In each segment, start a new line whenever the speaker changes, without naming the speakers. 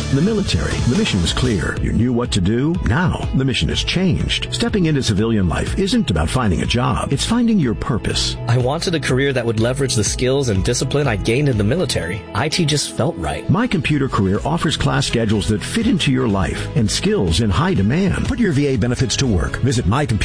The military. The mission was clear. You knew what to do. Now, the mission has changed. Stepping into civilian life isn't about finding a job. It's finding your purpose.
I wanted a career that would leverage the skills and discipline I gained in the military. IT just felt right.
My Computer Career offers class schedules that fit into your life and skills in high demand. Put your VA benefits to work. Visit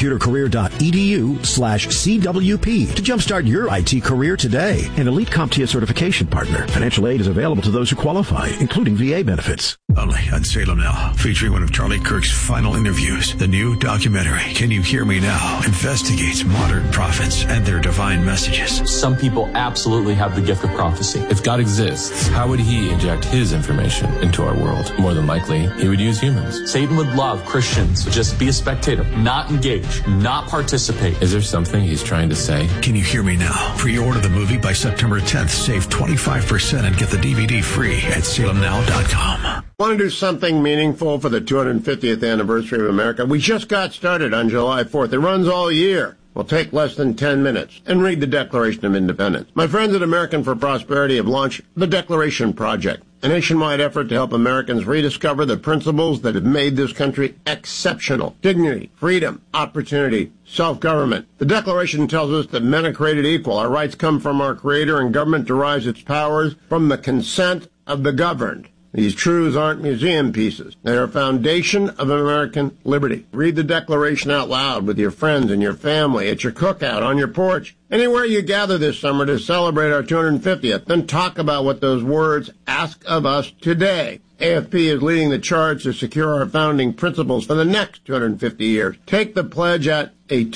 mycomputercareer.edu/CWP to jumpstart your IT career today. An elite CompTIA certification partner. Financial aid is available to those who qualify, including VA benefits.
Only on Salem Now, featuring one of Charlie Kirk's final interviews. The new documentary, Can You Hear Me Now?, investigates modern prophets and their divine messages.
Some people absolutely have the gift of prophecy.
If God exists, how would he inject his information into our world? More than likely, he would use humans.
Satan would love Christians to just be a spectator, not engage, not participate.
Is there something he's trying to say?
Can You Hear Me Now? Pre-order the movie by September 10th. Save 25% and get the DVD free at salemnow.com.
Want to do something meaningful for the 250th anniversary of America? We just got started on July 4th. It runs all year. Will take less than 10 minutes and read the Declaration of Independence. My friends at American for Prosperity have launched the Declaration Project, a nationwide effort to help Americans rediscover the principles that have made this country exceptional. Dignity, freedom, opportunity, self-government. The Declaration tells us that men are created equal. Our rights come from our Creator, and government derives its powers from the consent of the governed. These truths aren't museum pieces. They are a foundation of American liberty. Read the Declaration out loud with your friends and your family, at your cookout, on your porch, anywhere you gather this summer to celebrate our 250th. Then talk about what those words ask of us today. AFP is leading the charge to secure our founding principles for the next 250 years. Take the pledge at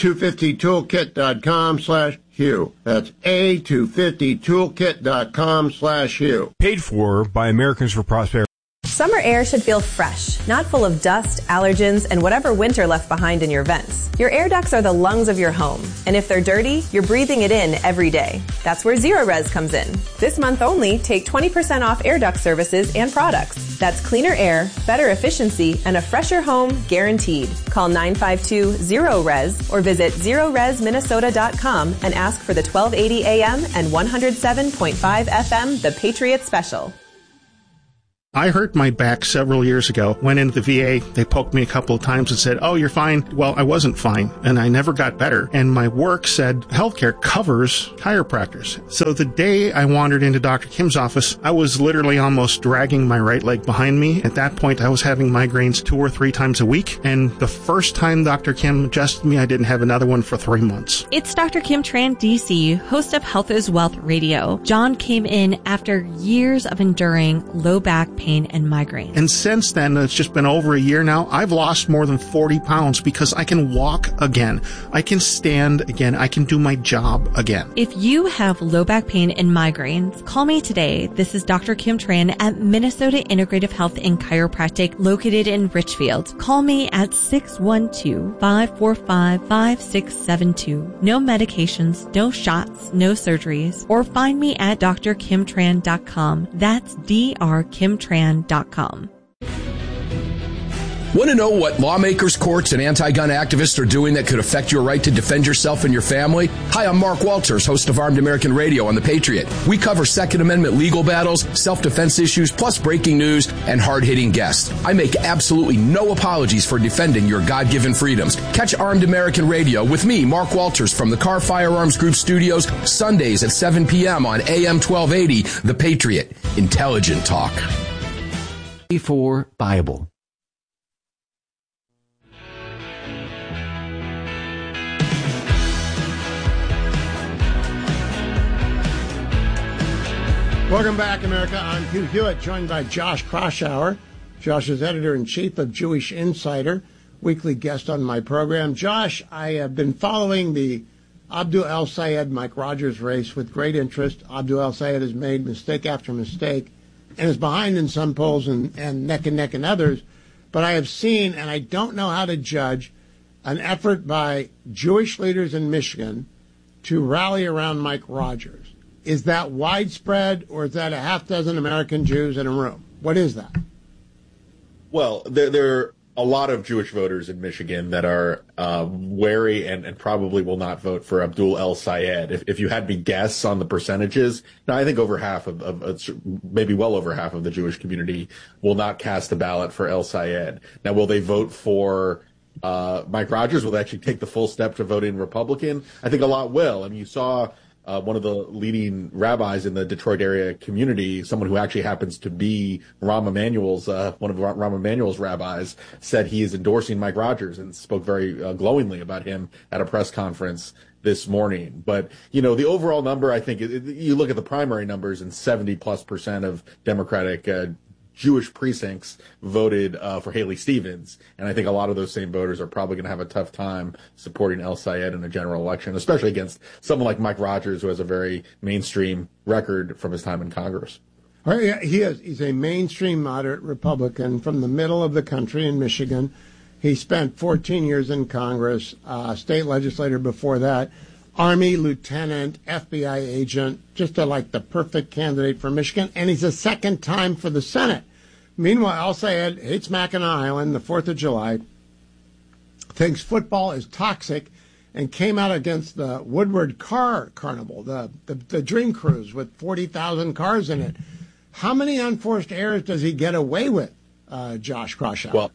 a250toolkit.com/Hugh. That's a250toolkit.com/Hugh.
Paid for by Americans for Prosperity.
Summer air should feel fresh, not full of dust, allergens, and whatever winter left behind in your vents. Your air ducts are the lungs of your home, and if they're dirty, you're breathing it in every day. That's where Zerorez comes in. This month only, take 20% off air duct services and products. That's cleaner air, better efficiency, and a fresher home guaranteed. Call 952-ZERO-RES or visit ZeroResMinnesota.com and ask for the 1280 AM and 107.5 FM The Patriot Special.
I hurt my back several years ago. Went into the VA. They poked me a couple of times and said, "Oh, you're fine." Well, I wasn't fine, and I never got better. And my work said healthcare covers chiropractors. So the day I wandered into Dr. Kim's office, I was literally almost dragging my right leg behind me. At that point, I was having migraines 2 or 3 times a week. And the first time Dr. Kim adjusted me, I didn't have another one for 3 months.
It's Dr. Kim Tran, DC, host of Health is Wealth Radio. John came in after years of enduring low back pain and migraine.
And since then, it's just been over a year now, I've lost more than 40 pounds because I can walk again. I can stand again. I can do my job again.
If you have low back pain and migraines, call me today. This is Dr. Kim Tran at Minnesota Integrative Health and Chiropractic located in Richfield. Call me at 612-545-5672. No medications, no shots, no surgeries, or find me at drkimtran.com. That's drkimtran.com.
Want to know what lawmakers, courts, and anti-gun activists are doing that could affect your right to defend yourself and your family? Hi, I'm Mark Walters, host of Armed American Radio on The Patriot. We cover Second Amendment legal battles, self-defense issues, plus breaking news and hard-hitting guests. I make absolutely no apologies for defending your God-given freedoms. Catch Armed American Radio with me, Mark Walters, from the Car Firearms Group studios, Sundays at 7 p.m. on AM 1280, The Patriot. Intelligent talk.
For Bible.
Welcome back, America. I'm Hugh Hewitt, joined by Josh Kraushaar. Josh is editor-in-chief of Jewish Insider, weekly guest on my program. Josh, I have been following the Abdul El-Sayed Mike Rogers race with great interest. Abdul El-Sayed has made mistake after mistake and is behind in some polls and neck and neck in others. But I have seen, and I don't know how to judge, an effort by Jewish leaders in Michigan to rally around Mike Rogers. Is that widespread, or is that a half dozen American Jews in a room? What is that?
Well, there a lot of Jewish voters in Michigan that are wary and probably will not vote for Abdul El-Sayed. If you had me guess on the percentages, now I think over half of maybe well over half of the Jewish community will not cast a ballot for El-Sayed. Now, will they vote for Mike Rogers? Will they actually take the full step to voting Republican? I think a lot will. I mean, you saw one of the leading rabbis in the Detroit area community, someone who actually happens to be Rahm Emanuel's, one of Rahm Emanuel's rabbis, said he is endorsing Mike Rogers and spoke very glowingly about him at a press conference this morning. But, you know, the overall number, I think, you look at the primary numbers and 70+% of Democratic Jewish precincts voted for Haley Stevens. And I think a lot of those same voters are probably going to have a tough time supporting El-Sayed in a general election, especially against someone like Mike Rogers, who has a very mainstream record from his time in Congress.
He's a mainstream moderate Republican from the middle of the country in Michigan. He spent 14 years in Congress, state legislator before that, Army lieutenant, FBI agent, just like the perfect candidate for Michigan. And he's a second time for the Senate. Meanwhile, El-Sayed hates Mackinac Island, the 4th of July, thinks football is toxic, and came out against the Woodward Car Carnival, the Dream Cruise with 40,000 cars in it. How many unforced errors does he get away with, Josh Crawshaw?
Well,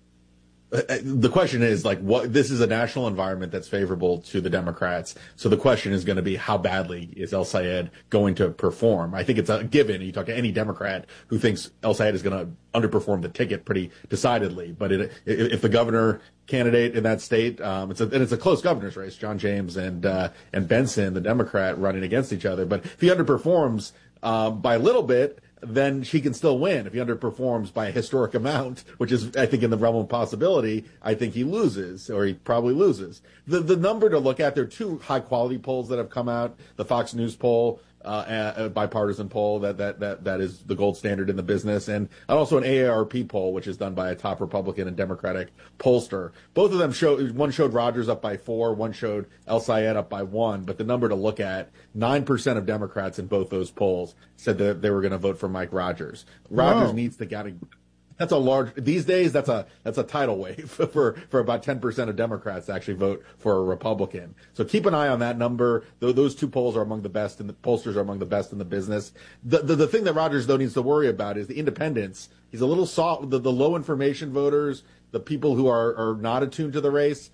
the question is, like, what? This is a national environment that's favorable to the Democrats. So the question is going to be, how badly is El-Sayed going to perform? I think it's a given. You talk to any Democrat who thinks El-Sayed is going to underperform the ticket pretty decidedly. But if the governor candidate in that state, it's a close governor's race, John James and Benson, the Democrat, running against each other. But if he underperforms by a little bit, then she can still win. If he underperforms by a historic amount, which is, I think, in the realm of possibility, I think he loses, or he probably loses. The number to look at, there are two high-quality polls that have come out. The Fox News poll, a bipartisan poll that is the gold standard in the business, and also an AARP poll, which is done by a top Republican and Democratic pollster. Both of them one showed Rogers up by 4, one showed El-Sayed up by 1, but the number to look at, 9% of Democrats in both those polls said that they were going to vote for Mike Rogers. Rogers needs to get that's a large, these days, that's a tidal wave for about 10% of Democrats to actually vote for a Republican. So keep an eye on that number. Those two polls are among the best, and the pollsters are among the best in the business. The thing that Rogers, though, needs to worry about is the independents. He's a little soft, the low information voters, the people who are not attuned to the race.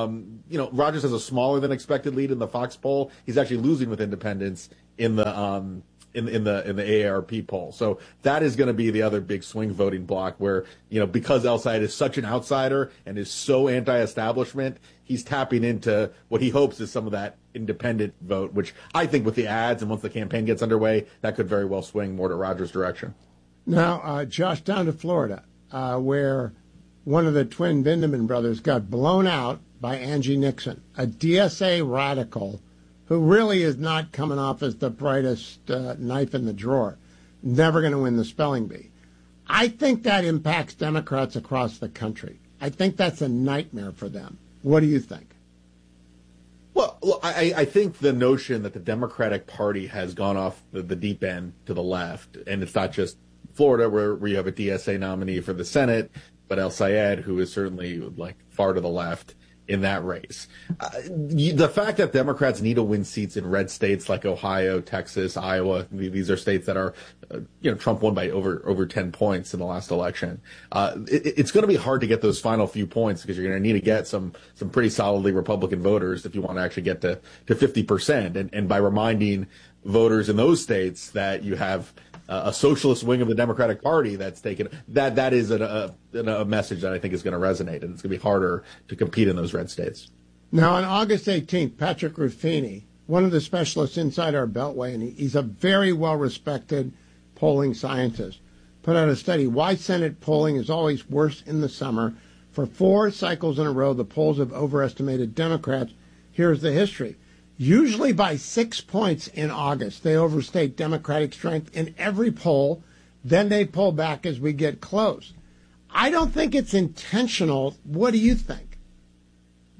Rogers has a smaller than expected lead in the Fox poll. He's actually losing with independents in the in the AARP poll. So that is going to be the other big swing voting block where, because El-Sayed is such an outsider and is so anti-establishment, he's tapping into what he hopes is some of that independent vote, which I think with the ads and once the campaign gets underway, that could very well swing more to Rogers' direction.
Now, Josh, down to Florida, where one of the twin Vindeman brothers got blown out by Angie Nixon, a DSA radical who really is not coming off as the brightest knife in the drawer, never going to win the spelling bee. I think that impacts Democrats across the country. I think that's a nightmare for them. What do you think?
Well, look, I think the notion that the Democratic Party has gone off the deep end to the left, and it's not just Florida where you have a DSA nominee for the Senate, but El-Sayed, who is certainly far to the left in that race. The fact that Democrats need to win seats in red states like Ohio, Texas, Iowa, these are states that are, Trump won by over 10 points in the last election. It's going to be hard to get those final few points because you're going to need to get some pretty solidly Republican voters if you want to actually get to 50%. And by reminding voters in those states that you have a socialist wing of the Democratic Party that's taken that is a message that I think is going to resonate, and it's going to be harder to compete in those red states.
Now, on August 18th, Patrick Ruffini, one of the specialists inside our Beltway, and he's a very well-respected polling scientist, put out a study, Why Senate Polling is Always Worse in the Summer. For 4 cycles in a row, the polls have overestimated Democrats. Here's the history. Usually by 6 points in August, they overstate Democratic strength in every poll. Then they pull back as we get close. I don't think it's intentional. What do you think?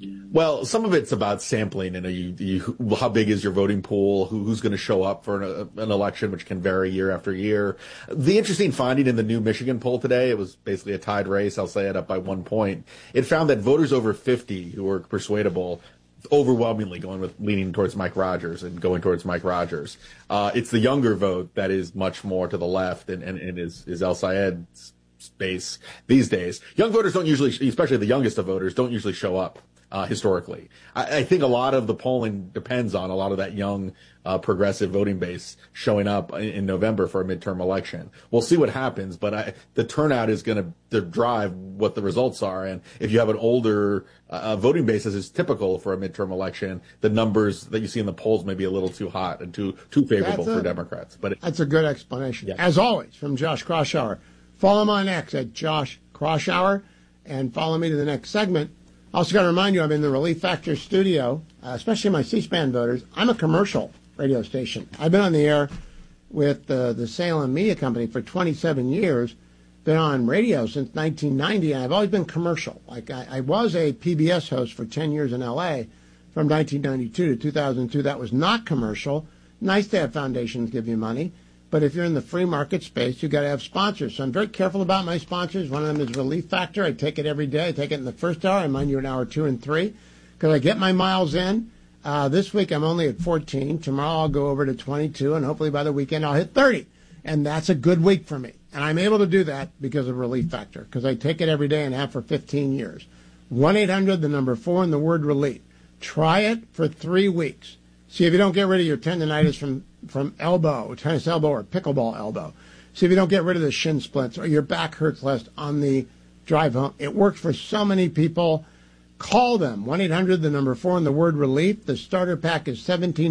Well, some of it's about sampling, and how big is your voting pool, who's going to show up for an election, which can vary year after year. The interesting finding in the new Michigan poll today, it was basically a tied race, I'll say it, up by 1 point. It found that voters over 50 who were persuadable overwhelmingly leaning towards Mike Rogers and going towards Mike Rogers. It's the younger vote that is much more to the left and is El Sayed's base these days. Young voters don't usually, especially the youngest of voters, don't usually show up. Historically, I think a lot of the polling depends on a lot of that young progressive voting base showing up in November for a midterm election. We'll see what happens, but the turnout is going to drive what the results are. And if you have an older voting base, as is typical for a midterm election, the numbers that you see in the polls may be a little too hot and too favorable for Democrats. But
that's a good explanation. Yeah. As always, from Josh Kraushaar. Follow him on X at Josh Kraushaar and follow me to the next segment. Also got to remind you, I'm in the Relief Factor studio, especially my C-SPAN voters. I'm a commercial radio station. I've been on the air with the Salem Media Company for 27 years, been on radio since 1990, and I've always been commercial. Like I was a PBS host for 10 years in L.A. from 1992 to 2002. That was not commercial. Nice to have foundations give you money. But if you're in the free market space, you've got to have sponsors. So I'm very careful about my sponsors. One of them is Relief Factor. I take it every day. I take it in the first hour. I mind you in hour 2 and 3 because I get my miles in. This week I'm only at 14. Tomorrow I'll go over to 22, and hopefully by the weekend I'll hit 30. And that's a good week for me. And I'm able to do that because of Relief Factor, because I take it every day and have for 15 years. 1-800, the number 4, and the word relief. Try it for 3 weeks. See if you don't get rid of your tendonitis from elbow, tennis elbow, or pickleball elbow. See if you don't get rid of the shin splints or your back hurts less on the drive home. It works for so many people. Call them, 1-800, the number 4, and the word relief. The starter pack is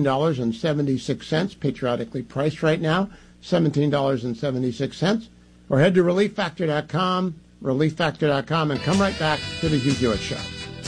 $17.76, patriotically priced right now, $17.76. Or head to relieffactor.com, and come right back to the Hugh Hewitt Show.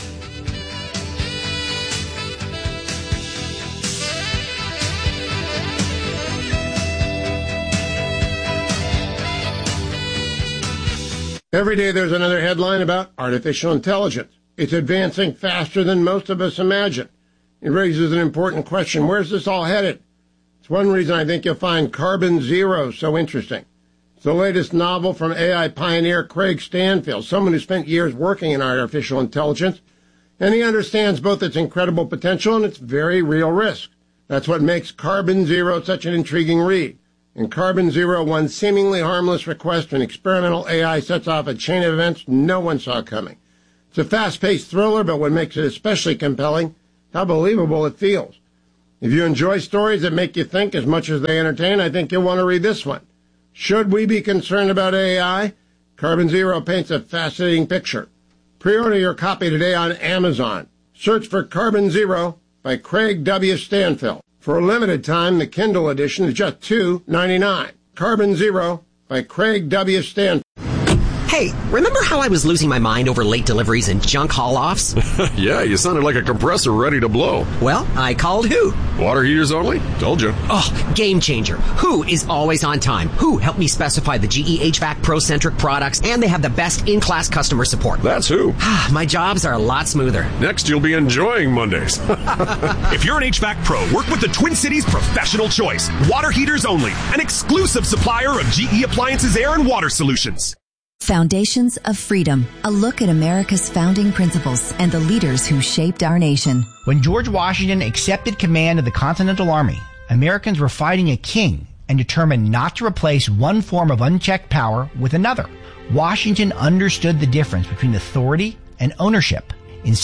Every day there's another headline about artificial intelligence. It's advancing faster than most of us imagine. It raises an important question. Where's this all headed? It's one reason I think you'll find Carbon Zero so interesting. It's the latest novel from AI pioneer Craig Stanfield, someone who spent years working in artificial intelligence, and he understands both its incredible potential and its very real risk. That's what makes Carbon Zero such an intriguing read. In Carbon Zero, one seemingly harmless request for an experimental AI sets off a chain of events no one saw coming. It's a fast-paced thriller, but what makes it especially compelling, how believable it feels. If you enjoy stories that make you think as much as they entertain, I think you'll want to read this one. Should we be concerned about AI? Carbon Zero paints a fascinating picture. Pre-order your copy today on Amazon. Search for Carbon Zero by Craig W. Stanfield. For a limited time, the Kindle edition is just $2.99. Carbon Zero by Craig W. Stanfield.
Hey, remember how I was losing my mind over late deliveries and junk haul-offs?
Yeah, you sounded like a compressor ready to blow.
Well, I called Who.
Water heaters only? Told you.
Oh, game changer. Who is always on time. Who helped me specify the GE HVAC Pro-centric products, and they have the best in-class customer support.
That's Who.
My jobs are a lot smoother.
Next, you'll be enjoying Mondays.
If you're an HVAC pro, work with the Twin Cities Professional Choice. Water heaters only. An exclusive supplier of GE Appliances Air and Water Solutions.
Foundations of Freedom, a look at America's founding principles and the leaders who shaped our nation.
When George Washington accepted command of the Continental Army, Americans were fighting a king and determined not to replace one form of unchecked power with another. Washington understood the difference between authority and ownership. In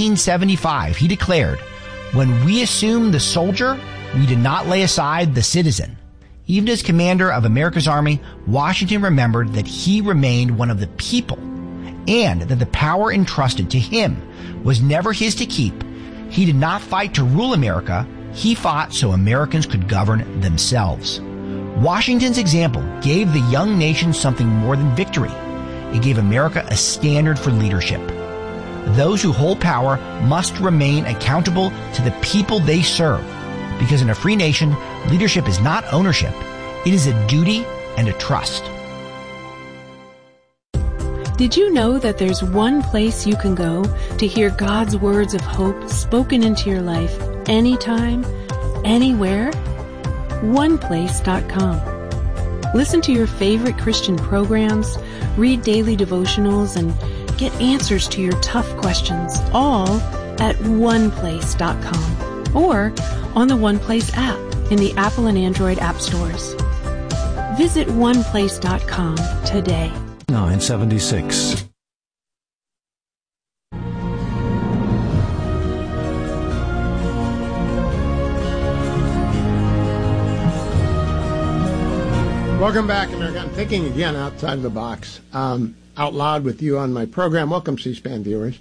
1775, he declared, "When we assume the soldier, we did not lay aside the citizen." Even as commander of America's Army, Washington remembered that he remained one of the people and that the power entrusted to him was never his to keep. He did not fight to rule America. He fought so Americans could govern themselves. Washington's example gave the young nation something more than victory. It gave America a standard for leadership. Those who hold power must remain accountable to the people they serve. Because in a free nation, leadership is not ownership. It is a duty and a trust.
Did you know that there's one place you can go to hear God's words of hope spoken into your life anytime, anywhere? OnePlace.com. Listen to your favorite Christian programs, read daily devotionals, and get answers to your tough questions, all at OnePlace.com or on the OnePlace app in the Apple and Android app stores. Visit OnePlace.com today.
976.
Welcome back, America. I'm thinking again outside of the box, out loud with you on my program. Welcome, C-SPAN viewers.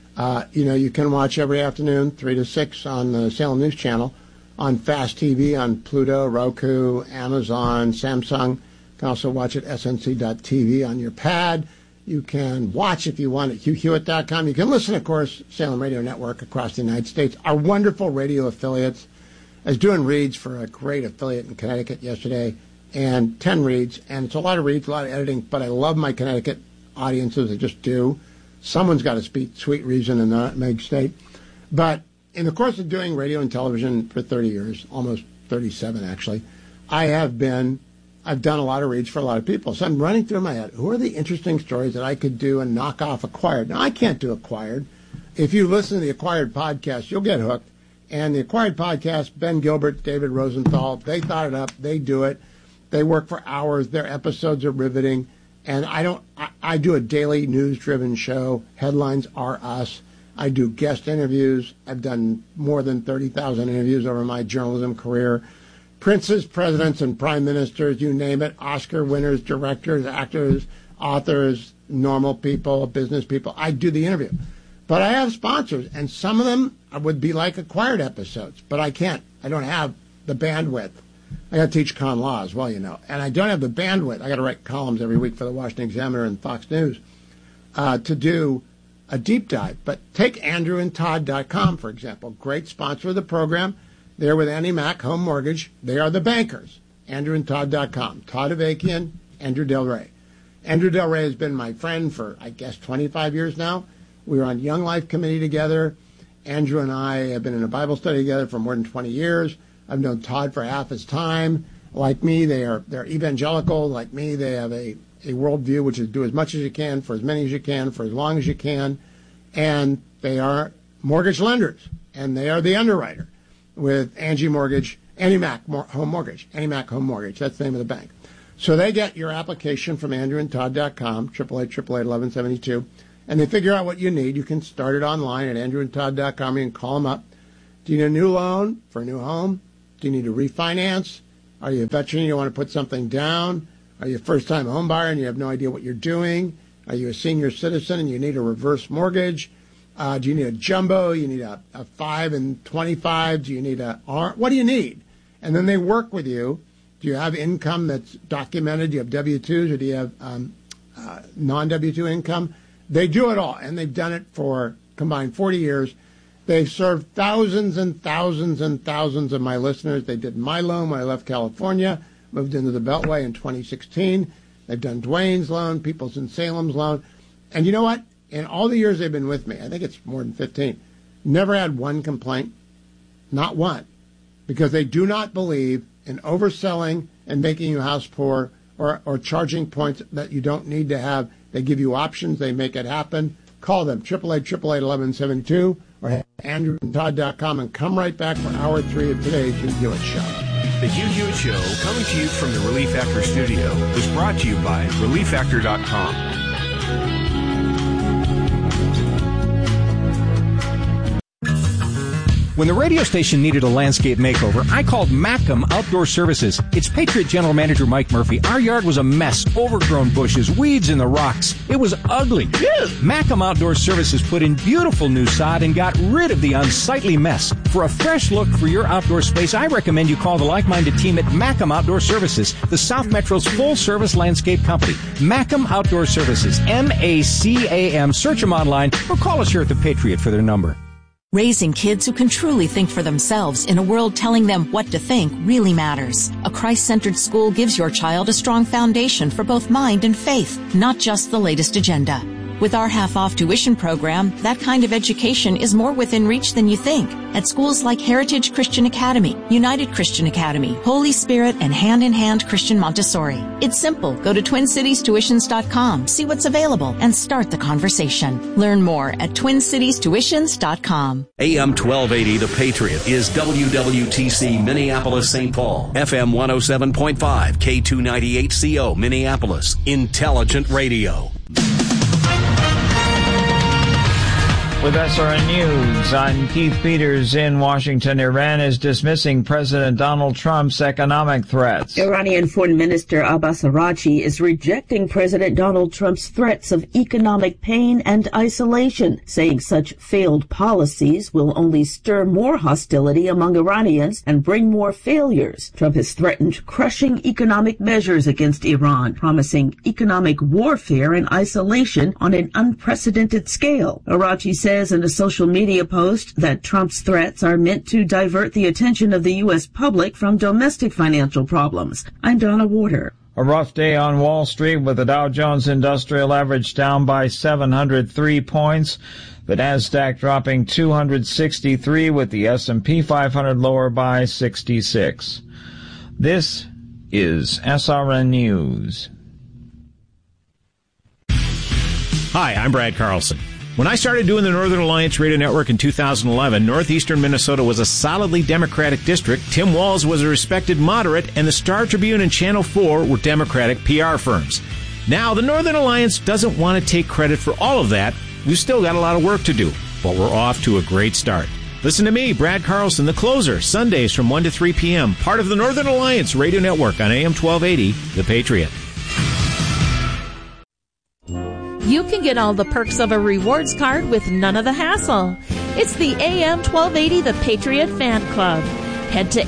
You can watch every afternoon, 3 to 6 on the Salem News Channel, on Fast TV, on Pluto, Roku, Amazon, Samsung. You can also watch at snc.tv on your pad. You can watch, if you want, at HughHewitt.com. You can listen, of course, Salem Radio Network across the United States. Our wonderful radio affiliates. I was doing reads for a great affiliate in Connecticut yesterday, and 10 reads, and it's a lot of reads, a lot of editing, but I love my Connecticut audiences. I just do. Someone's got to speak sweet reason in the Meg State. But in the course of doing radio and television for 30 years, almost 37 actually, I've done a lot of reads for a lot of people. So I'm running through my head, who are the interesting stories that I could do and knock off Acquired? Now, I can't do Acquired. If you listen to the Acquired podcast, you'll get hooked. And the Acquired podcast, Ben Gilbert, David Rosenthal, they thought it up. They do it. They work for hours. Their episodes are riveting. And I do a daily news-driven show. Headlines are us. I do guest interviews. I've done more than 30,000 interviews over my journalism career. Princes, presidents, and prime ministers, you name it, Oscar winners, directors, actors, authors, normal people, business people. I do the interview. But I have sponsors, and some of them would be like Acquired episodes, but I can't. I don't have the bandwidth. I got to teach con law as well, and I don't have the bandwidth. I got to write columns every week for the Washington Examiner and Fox News to do a deep dive. But take AndrewandTodd.com, for example. Great sponsor of the program. They're with Annie Mac, Home Mortgage. They are the bankers. AndrewandTodd.com. Todd Avakian, Andrew Del Rey. Andrew Del Rey has been my friend for, 25 years now. We were on Young Life Committee together. Andrew and I have been in a Bible study together for more than 20 years. I've known Todd for half his time. Like me, they're evangelical. Like me, they have a worldview, which is do as much as you can, for as many as you can, for as long as you can. And they are mortgage lenders, and they are the underwriter with Annie Mac Home Mortgage. Annie Mac Home Mortgage, that's the name of the bank. So they get your application from AndrewandTodd.com, 888-888-1172, and they figure out what you need. You can start it online at AndrewandTodd.com. You can call them up. Do you need a new loan for a new home? Do you need to refinance? Are you a veteran and you want to put something down? Are you a first-time home buyer and you have no idea what you're doing? Are you a senior citizen and you need a reverse mortgage? Do you need a jumbo? You need a 5 and 25? Do you need what do you need? And then they work with you. Do you have income that's documented? Do you have W-2s or do you have non-W-2 income? They do it all, and they've done it for combined 40 years. They've served thousands and thousands and thousands of my listeners. They did my loan when I left California, moved into the Beltway in 2016. They've done Dwayne's loan, Peoples in Salem's loan. And you know what? In all the years they've been with me, I think it's more than 15, never had one complaint, not one, because they do not believe in overselling and making you house poor or charging points that you don't need to have. They give you options. They make it happen. Call them, 888-888-1172, or head to AndrewandTodd.com and come right back for Hour 3 of today's Hugh Hewitt Show.
The Hugh Hewitt Show, coming to you from the Relief Factor studio, is brought to you by ReliefFactor.com.
When the radio station needed a landscape makeover, I called Macam Outdoor Services. It's Patriot General Manager Mike Murphy. Our yard was a mess, overgrown bushes, weeds in the rocks. It was ugly. Macam Outdoor Services put in beautiful new sod and got rid of the unsightly mess. For a fresh look for your outdoor space, I recommend you call the like-minded team at Macam Outdoor Services, the South Metro's full-service landscape company. Macam Outdoor Services, M-A-C-A-M. Search them online or call us here at the Patriot for their number.
Raising kids who can truly think for themselves in a world telling them what to think really matters. A Christ-centered school gives your child a strong foundation for both mind and faith, not just the latest agenda. With our half-off tuition program, that kind of education is more within reach than you think at schools like Heritage Christian Academy, United Christian Academy, Holy Spirit, and Hand in Hand Christian Montessori. It's simple. Go to TwinCitiesTuitions.com, see what's available, and start the conversation. Learn more at TwinCitiesTuitions.com.
AM 1280, The Patriot, is WWTC Minneapolis, St. Paul. FM 107.5, K298CO, Minneapolis. Intelligent radio.
With SRN News, I'm Keith Peters in Washington. Iran is dismissing President Donald Trump's economic threats.
Iranian Foreign Minister Abbas Araghchi is rejecting President Donald Trump's threats of economic pain and isolation, saying such failed policies will only stir more hostility among Iranians and bring more failures. Trump has threatened crushing economic measures against Iran, promising economic warfare and isolation on an unprecedented scale. Araghchi says in a social media post that Trump's threats are meant to divert the attention of the U.S. public from domestic financial problems. I'm Donna Warder.
A rough day on Wall Street with the Dow Jones Industrial Average down by 703 points. The Nasdaq dropping 263 with the S&P 500 lower by 66. This is SRN News.
Hi, I'm Brad Carlson. When I started doing the Northern Alliance Radio Network in 2011, northeastern Minnesota was a solidly Democratic district. Tim Walz was a respected moderate, and the Star Tribune and Channel 4 were Democratic PR firms. Now, the Northern Alliance doesn't want to take credit for all of that. We've still got a lot of work to do, but we're off to a great start. Listen to me, Brad Carlson, the closer, Sundays from 1 to 3 p.m., part of the Northern Alliance Radio Network on AM 1280, The Patriot.
You can get all the perks of a rewards card with none of the hassle. It's the AM 1280 The Patriot Fan Club. Head to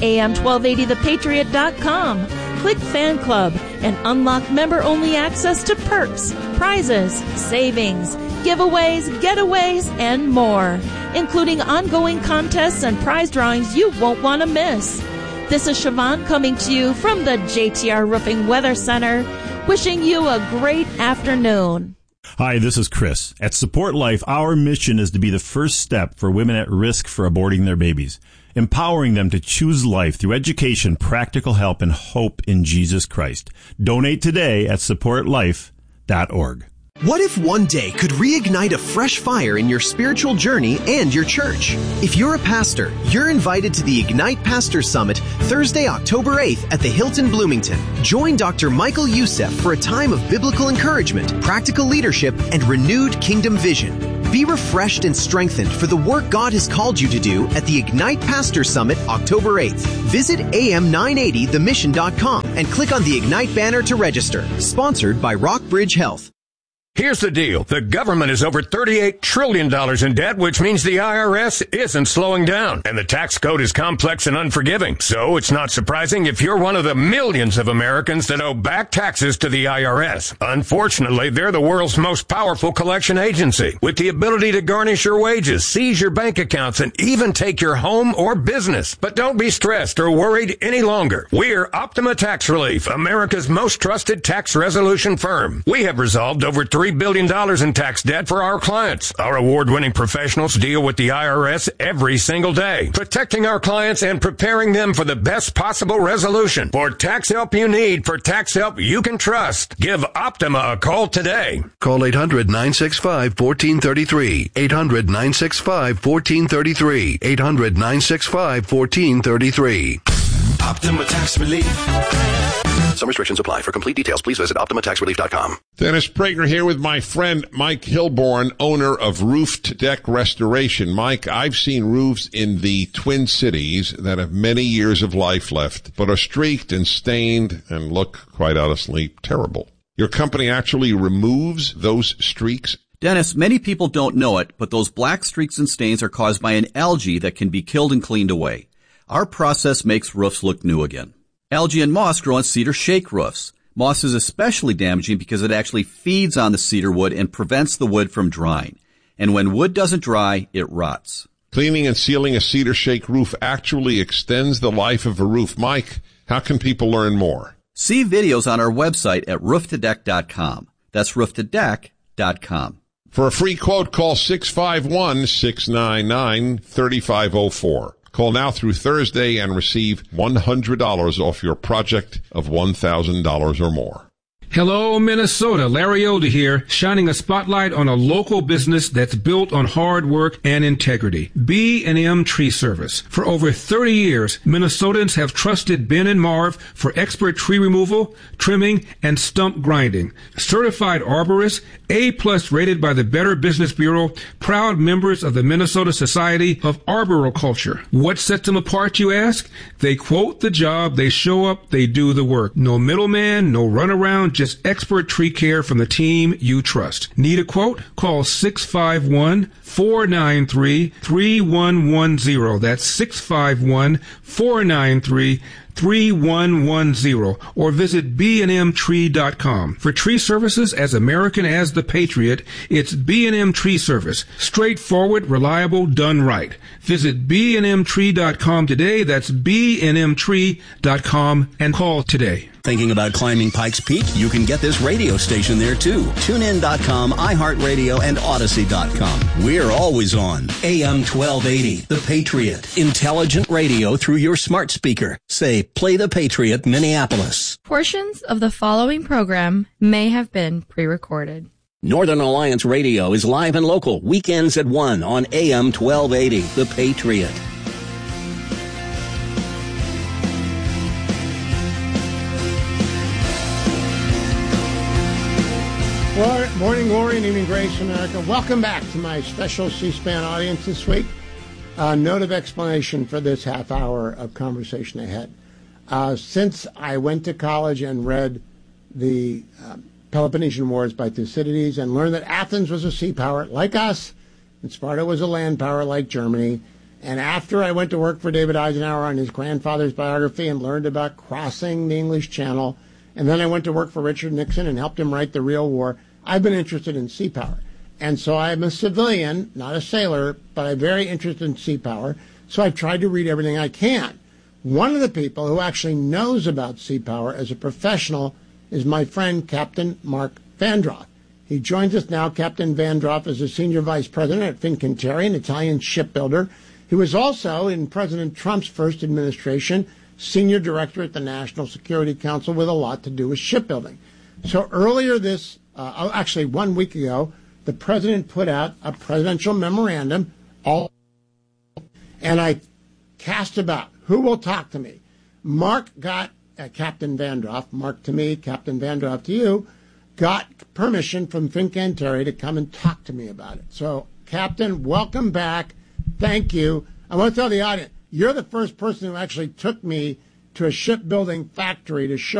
am1280thepatriot.com, click Fan Club, and unlock member-only access to perks, prizes, savings, giveaways, getaways, and more, including ongoing contests and prize drawings you won't want to miss. This is Siobhan coming to you from the JTR Roofing Weather Center, wishing you a great afternoon.
Hi, this is Chris. At Support Life, our mission is to be the first step for women at risk for aborting their babies, empowering them to choose life through education, practical help, and hope in Jesus Christ. Donate today at supportlife.org.
What if one day could reignite a fresh fire in your spiritual journey and your church? If you're a pastor, you're invited to the Ignite Pastor Summit Thursday, October 8th at the Hilton Bloomington. Join Dr. Michael Youssef for a time of biblical encouragement, practical leadership, and renewed kingdom vision. Be refreshed and strengthened for the work God has called you to do at the Ignite Pastor Summit October 8th. Visit am980themission.com and click on the Ignite banner to register. Sponsored by Rockbridge Health.
Here's the deal. The government is over $38 trillion in debt, which means the IRS isn't slowing down. And the tax code is complex and unforgiving. So it's not surprising if you're one of the millions of Americans that owe back taxes to the IRS. Unfortunately, they're the world's most powerful collection agency, with the ability to garnish your wages, seize your bank accounts, and even take your home or business. But don't be stressed or worried any longer. We're Optima Tax Relief, America's most trusted tax resolution firm. We have resolved over $3 billion in tax debt for our clients. Our award-winning professionals deal with the IRS every single day, protecting our clients and preparing them for the best possible resolution. For tax help you need, for tax help you can trust, give Optima a call today.
Call 800-965-1433. 800-965-1433. 800-965-1433.
Optima Tax Relief.
Some restrictions apply. For complete details, please visit OptimaTaxRelief.com.
Dennis Prager here with my friend Mike Hilborn, owner of Roofed Deck Restoration. Mike, I've seen roofs in the Twin Cities that have many years of life left, but are streaked and stained and look, quite honestly, terrible. Your company actually removes those streaks?
Dennis, many people don't know it, but those black streaks and stains are caused by an algae that can be killed and cleaned away. Our process makes roofs look new again. Algae and moss grow on cedar shake roofs. Moss is especially damaging because it actually feeds on the cedar wood and prevents the wood from drying. And when wood doesn't dry, it rots.
Cleaning and sealing a cedar shake roof actually extends the life of a roof. Mike, how can people learn more?
See videos on our website at rooftodeck.com. That's rooftodeck.com.
For a free quote, call 651-699-3504. Call now through Thursday and receive $100 off your project of $1,000 or more.
Hello, Minnesota. Larry Elder here, shining a spotlight on a local business that's built on hard work and integrity. B&M Tree Service. For over 30 years, Minnesotans have trusted Ben and Marv for expert tree removal, trimming, and stump grinding. Certified arborists, A+ rated by the Better Business Bureau, proud members of the Minnesota Society of Arboriculture. What sets them apart, you ask? They quote the job, they show up, they do the work. No middleman, no runaround, just expert tree care from the team you trust. Need a quote? Call 651-493-3110. That's 651-493-3110, or visit bnmtree.com. For tree services as American as the Patriot, it's B&M Tree Service. Straightforward, reliable, done right. Visit bnmtree.com today. That's bnmtree.com, and call today.
Thinking about climbing Pikes Peak? You can get this radio station there too. TuneIn.com, iHeartRadio, and Odyssey.com. We're always on. AM 1280, The Patriot. Intelligent radio through your smart speaker. Say, play The Patriot, Minneapolis.
Portions of the following program may have been pre-recorded.
Northern Alliance Radio is live and local, weekends at 1 on AM 1280, The Patriot.
Morning glory and evening grace, America. Welcome back to my special C-SPAN audience this week. Note of explanation for this half hour of conversation ahead. Since I went to college and read the Peloponnesian Wars by Thucydides and learned that Athens was a sea power like us and Sparta was a land power like Germany, and after I went to work for David Eisenhower on his grandfather's biography and learned about crossing the English Channel, and then I went to work for Richard Nixon and helped him write The Real War, I've been interested in sea power. And so I'm a civilian, not a sailor, but I'm very interested in sea power. So I've tried to read everything I can. One of the people who actually knows about sea power as a professional is my friend, Captain Mark Vandross. He joins us now. Captain Vandross is a senior vice president at Fincantieri, an Italian shipbuilder. He was also, in President Trump's first administration, senior director at the National Security Council with a lot to do with shipbuilding. So earlier this, actually 1 week ago, the president put out a presidential memorandum, and I cast about who will talk to me. Mark got, Captain Vandross, Mark to me, Captain Vandross to you, got permission from Fincantieri to come and talk to me about it. So, Captain, welcome back. Thank you. I want to tell the audience, you're the first person who actually took me to a shipbuilding factory to show